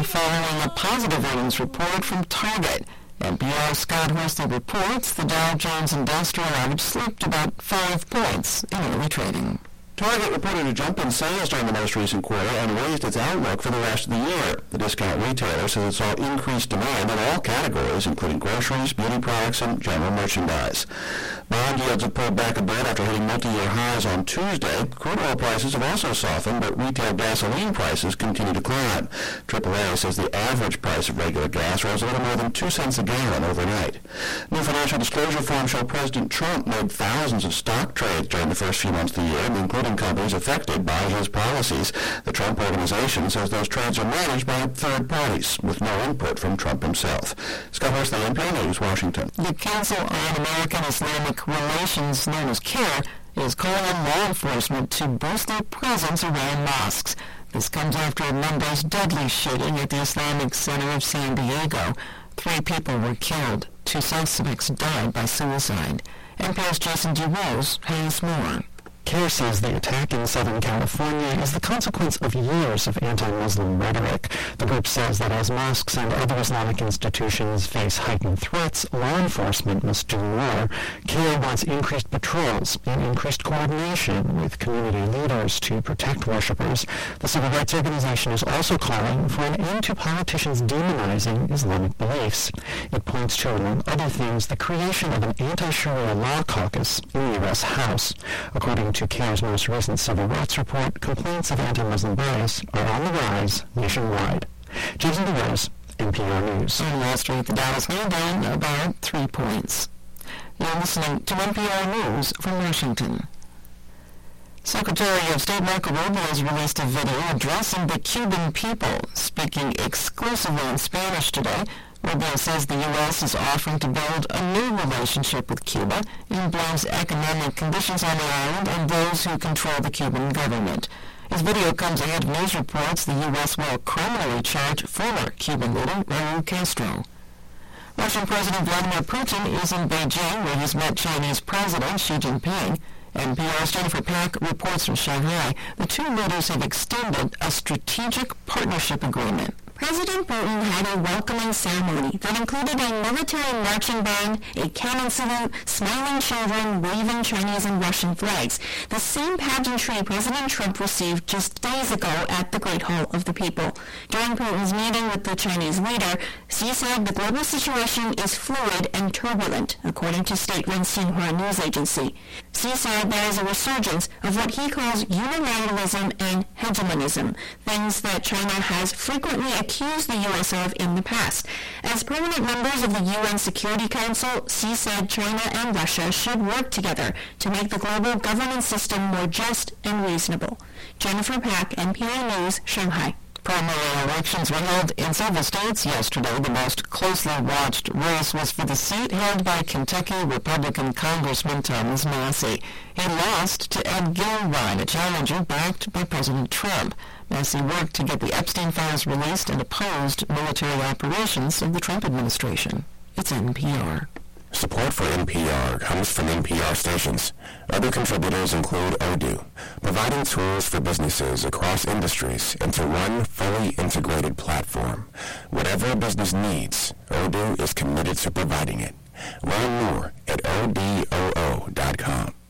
following a positive earnings report from Target. NPR's Scott Horsley reports the Dow Jones Industrial Average slipped about 5 points in early trading. Target reported a jump in sales during the most recent quarter and raised its outlook for the rest of the year. The discount retailer says it saw increased demand in all categories, including groceries, beauty products, and general merchandise. Bond yields have pulled back a bit after hitting multi-year highs on Tuesday. Crude oil prices have also softened, but retail gasoline prices continue to climb. AAA says the average price of regular gas rose a little more than 2 cents a gallon overnight. New financial disclosure forms show President Trump made thousands of stock trades during the first few months of the year, including companies affected by his policies. The Trump Organization says those trades are managed by third parties with no input from Trump himself. Scott Horsley, NPR News, Washington. The Council on American Islamic Relations, known as CAIR, is calling on law enforcement to boost their presence around mosques. This comes after Monday's deadly shooting at the Islamic Center of San Diego. 3 people were killed. 2 suspects died by suicide. NPR's Jason DeRose has more. CAIR says the attack in Southern California is the consequence of years of anti-Muslim rhetoric. The group says that as mosques and other Islamic institutions face heightened threats, law enforcement must do more. CAIR wants increased patrols and increased coordination with community leaders to protect worshippers. The civil rights organization is also calling for an end to politicians demonizing Islamic beliefs. It points to, among other things, the creation of an anti-Sharia law caucus in the U.S. House. According to CAIR's most recent civil rights report, complaints of anti-Muslim bias are on the rise nationwide. Jason DeRose, NPR News. On Wall Street, the Dow is now down about 3 points. You're listening to NPR News from Washington. Secretary of State Marco Rubio has released a video addressing the Cuban people. Speaking exclusively in Spanish today, Rubio says the U.S. is offering to build a new relationship with Cuba and blames economic conditions on the island and those who control the Cuban government. His video comes ahead of news reports the U.S. will criminally charge former Cuban leader Raul Castro. Russian President Vladimir Putin is in Beijing, where he's met Chinese President Xi Jinping. NPR's Jennifer Pack reports from Shanghai. The 2 leaders have extended a strategic partnership agreement. President Putin had a welcoming ceremony that included a military marching band, a cannon salute, smiling children, waving Chinese and Russian flags. The same pageantry President Trump received just days ago at the Great Hall of the People. During Putin's meeting with the Chinese leader, Xi said the global situation is fluid and turbulent, according to state-run Xinhua news agency. Xi said there is a resurgence of what he calls unilateralism and hegemonism, things that China has frequently accused the U.S. of in the past. As permanent members of the UN Security Council, Xi said China and Russia should work together to make the global governance system more just and reasonable. Jennifer Pack, NPR News, Shanghai. Primary elections were held in several states yesterday. The most closely watched race was for the seat held by Kentucky Republican Congressman Thomas Massie. He lost to Ed Gilroy, a challenger backed by President Trump. Massie worked to get the Epstein files released and opposed military operations of the Trump administration. It's NPR. Support for NPR comes from NPR stations. Other contributors include Odoo, providing tools for businesses across industries into one fully integrated platform. Whatever a business needs, Odoo is committed to providing it. Learn more at odoo.com.